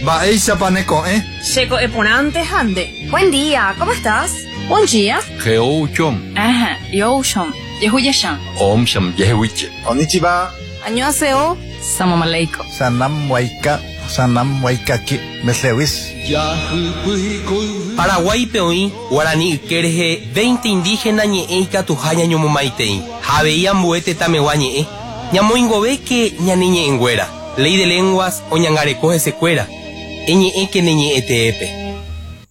Baeisa paneco, Checo eponante hande. Buen día, ¿cómo estás? Buen día. Geouchom. Ajá, Yoshon. Yehuyashan. Omsham yehuiche. Konnichiwa. Annyeonghaseyo. Salam aleikum. Sanam waikaki. Meslewis. Paraguay peoí, Guaraní Iquereje, 20 indígenas ñe'eika tujaña ñomomaitei. Javeía mbuete tameguañe'e. Ñamoingove que ñaniñe enguera. Ley de lenguas o ñangarecoje secuera. Eñe'e que neñe'e teepe.